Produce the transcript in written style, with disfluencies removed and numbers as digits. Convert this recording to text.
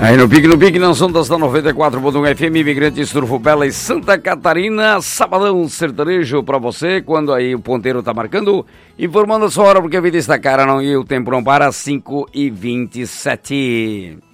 Aí no Pique, não são das 94.1 FM, Imigrantes, Turfo Bela e Santa Catarina, sabadão sertanejo pra você, quando aí o ponteiro tá marcando, informando a sua hora, porque a vida está cara, não, e o tempo não para, 5h27.